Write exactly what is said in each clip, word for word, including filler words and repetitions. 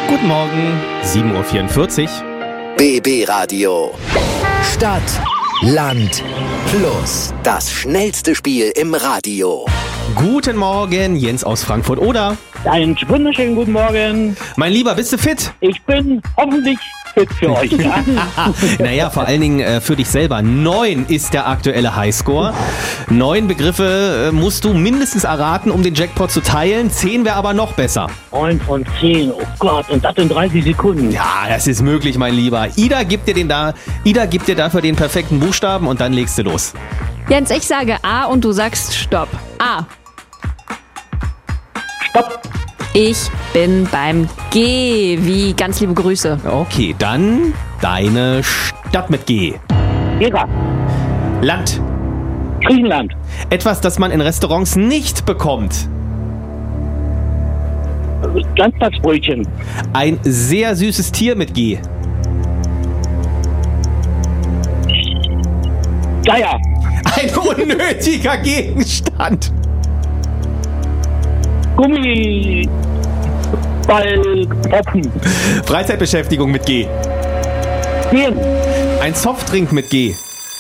Guten Morgen, sieben Uhr vierundvierzig. B B Radio. Stadt, Land, Plus. Das schnellste Spiel im Radio. Guten Morgen, Jens aus Frankfurt-Oder. Einen wunderschönen guten Morgen. Mein Lieber, bist du fit? Ich bin hoffentlich fit für euch. Ja? Naja, vor allen Dingen äh, für dich selber. Neun ist der aktuelle Highscore. Neun Begriffe äh, musst du mindestens erraten, um den Jackpot zu teilen. Zehn wäre aber noch besser. neun von zehn, oh Gott, und das in dreißig Sekunden. Ja, das ist möglich, mein Lieber. Ida gibt dir, den da, Ida gibt dir dafür den perfekten Buchstaben und dann legst du los. Jens, ich sage A und du sagst Stopp. A. Stopp. Ich bin beim G, wie ganz liebe Grüße. Okay, dann deine Stadt mit G. Gera. Land. Griechenland. Etwas, das man in Restaurants nicht bekommt. Ganztagsbrötchen. Ein sehr süßes Tier mit G. Geier. Ein unnötiger Gegenstand. Gummiball. Tropfen. Freizeitbeschäftigung mit G. Gin. Ein Softdrink mit G.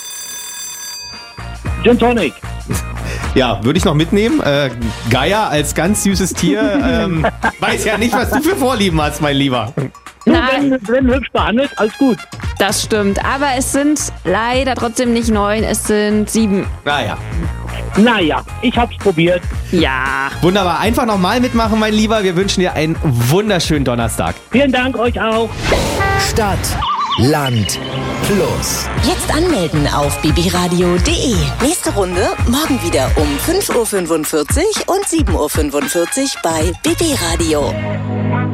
Gin Tonic. Ja, würde ich noch mitnehmen. Äh, Geier als ganz süßes Tier. Ähm, weiß ja nicht, was du für Vorlieben hast, mein Lieber. Du, Nein. wenn, wenn hübsch behandelt, alles gut. Das stimmt, aber es sind leider trotzdem nicht neun, es sind sieben. Naja, Naja, ich hab's probiert. Ja. wunderbar. Einfach nochmal mitmachen, mein Lieber. Wir wünschen dir einen wunderschönen Donnerstag. Vielen Dank euch auch. Stadt, Land, Plus. Jetzt anmelden auf b b radio punkt d e. Nächste Runde morgen wieder um fünf Uhr fünfundvierzig und sieben Uhr fünfundvierzig bei B B Radio.